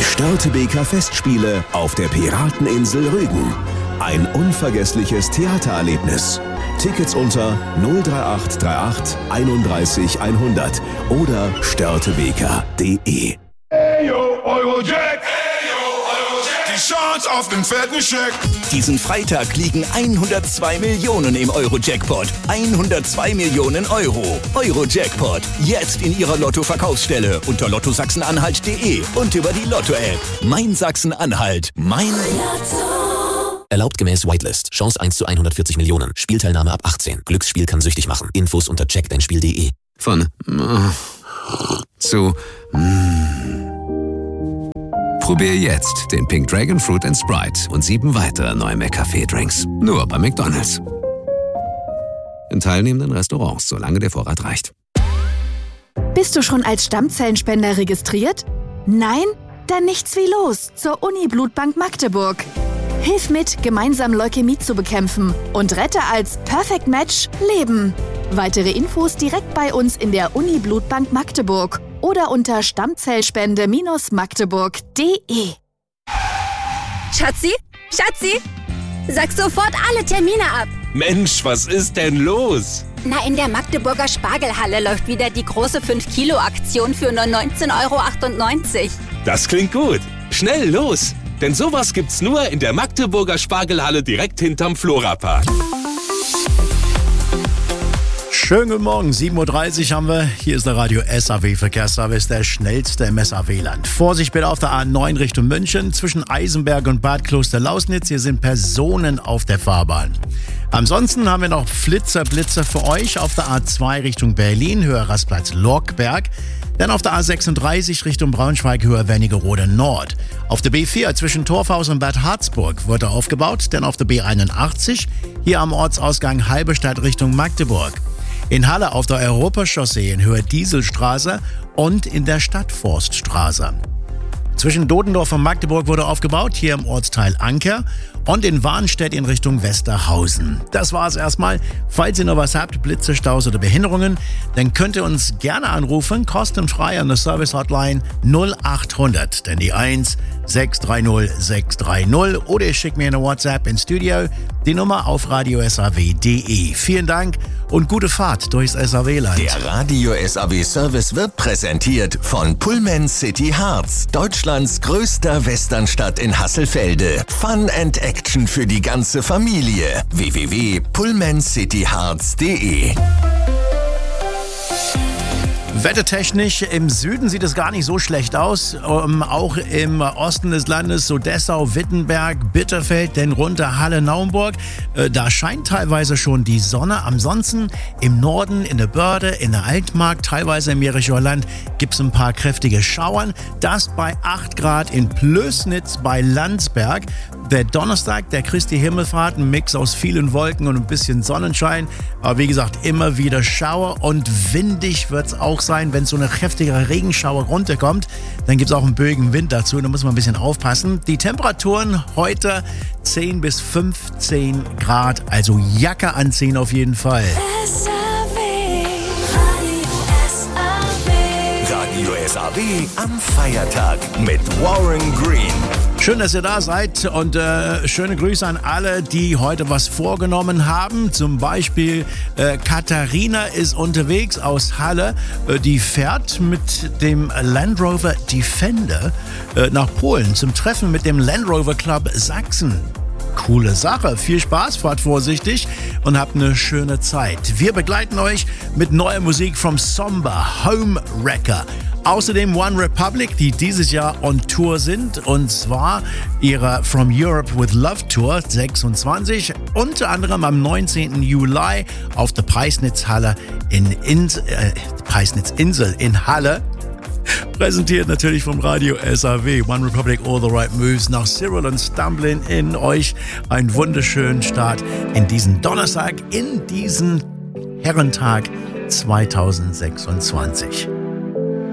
Störtebeker Festspiele auf der Pirateninsel Rügen. Ein unvergessliches Theatererlebnis. Tickets unter 03838 31 100 oder störtebeker.de. Eyo, Eurojack! Die Chance auf den fetten Scheck! Diesen Freitag liegen 102 Millionen im Euro-Jackpot. 102 Millionen Euro. Euro-Jackpot. Jetzt in Ihrer Lotto-Verkaufsstelle unter lottosachsen-anhalt.de und über die Lotto-App. Mein Sachsen-Anhalt. Mein Lotto. Erlaubt gemäß Whitelist. Chance 1 zu 140 Millionen. Spielteilnahme ab 18. Glücksspiel kann süchtig machen. Infos unter checkdeinspiel.de. Von zu Probier jetzt den Pink Dragon Fruit & Sprite und 7 weitere neue McCafé-Drinks. Nur bei McDonald's. In teilnehmenden Restaurants, solange der Vorrat reicht. Bist du schon als Stammzellenspender registriert? Nein? Dann nichts wie los zur Uni-Blutbank Magdeburg. Hilf mit, gemeinsam Leukämie zu bekämpfen und rette als Perfect Match Leben. Weitere Infos direkt bei uns in der Uni-Blutbank Magdeburg oder unter Stammzellspende-magdeburg.de. Schatzi, sag sofort alle Termine ab. Mensch, was ist denn los? Na, in der Magdeburger Spargelhalle läuft wieder die große 5-Kilo-Aktion für nur 19,98 €. Das klingt gut. Schnell los! Denn sowas gibt's nur in der Magdeburger Spargelhalle direkt hinterm Florapark. Schönen guten Morgen, 7.30 Uhr haben wir. Hier ist der Radio SAW Verkehrsservice, der schnellste im SAW-Land. Vorsicht bitte auf der A9 Richtung München, zwischen Eisenberg und Bad Kloster-Lausnitz. Hier sind Personen auf der Fahrbahn. Ansonsten haben wir noch Blitzer für euch auf der A2 Richtung Berlin, Höhe Rastplatz-Lorkberg. Dann auf der A36 Richtung Braunschweig, Höhe Wernigerode Nord. Auf der B4 zwischen Torfhaus und Bad Harzburg wurde aufgebaut. Dann auf der B81 hier am Ortsausgang Halberstadt Richtung Magdeburg. In Halle auf der Europachaussee in Höhe Dieselstraße und in der Stadtforststraße. Zwischen Dodendorf und Magdeburg wurde aufgebaut, hier im Ortsteil Anker und in Warnstedt in Richtung Westerhausen. Das war's erstmal. Falls ihr noch was habt, Blitze, Staus oder Behinderungen, dann könnt ihr uns gerne anrufen, kostenfrei an der Service-Hotline 0800, dann die 1 630 630 oder ihr schickt mir eine WhatsApp ins Studio, die Nummer auf radiosaw.de. Vielen Dank und gute Fahrt durchs SAW-Land. Der Radio SAW Service wird präsentiert von Pullman City Harz, Deutschlands größter Westernstadt in Hasselfelde. Fun and Action für die ganze Familie. www.pullmancityharz.de. Wettertechnisch im Süden sieht es gar nicht so schlecht aus. Auch im Osten des Landes, so Dessau, Wittenberg, Bitterfeld, denn runter Halle-Naumburg. Da scheint teilweise schon die Sonne. Ansonsten im Norden, in der Börde, in der Altmark, teilweise im Jerichoer Land gibt es ein paar kräftige Schauern. Das bei 8 Grad in Plößnitz bei Landsberg. Der Donnerstag, der Christi Himmelfahrt, ein Mix aus vielen Wolken und ein bisschen Sonnenschein. Aber wie gesagt, immer wieder Schauer und windig wird es auch sein. Wenn so eine kräftige Regenschauer runterkommt, dann gibt es auch einen böigen Wind dazu. Da muss man ein bisschen aufpassen. Die Temperaturen heute 10 bis 15 Grad. Also Jacke anziehen auf jeden Fall. Radio SAW am Feiertag mit Warren Green. Schön, dass ihr da seid und schöne Grüße an alle, die heute was vorgenommen haben. Zum Beispiel Katharina ist unterwegs aus Halle. Die fährt mit dem Land Rover Defender nach Polen zum Treffen mit dem Land Rover Club Sachsen. Coole Sache. Viel Spaß, fahrt vorsichtig und habt eine schöne Zeit. Wir begleiten euch mit neuer Musik vom Somber Home Wrecker. Außerdem One Republic, die dieses Jahr on Tour sind, und zwar ihre From Europe with Love Tour 26, unter anderem am 19. Juli auf der Preisnitz-Halle Preisnitz-Insel in Halle. Präsentiert natürlich vom Radio SAW. One Republic, All the Right Moves nach Cyril und Stumblin' in euch. Einen wunderschönen Start in diesen Donnerstag, in diesen Herrentag 2026.